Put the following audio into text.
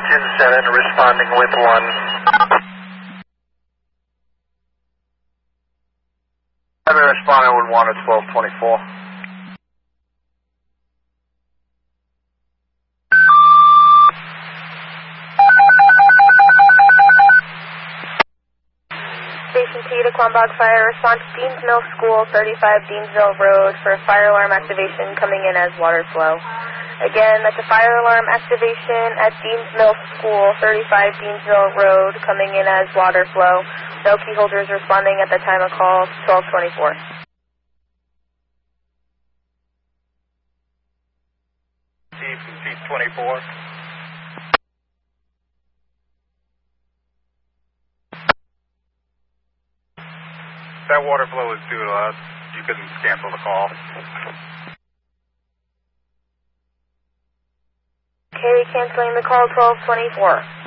engine 7 responding with 1. I've been responding with 1 at 1224. Station T to Quambog Fire, response Deans Mill School, 35 Deansville Road for fire alarm activation coming in as water flow. Again, that's a fire alarm activation at Deans Mill School, 35 Deansville Road, coming in as water flow. No key holders responding at the time of call, 1224. Steve from Chief 24. That water flow is due to us. You can cancel the call. Okay, canceling the call, 1224.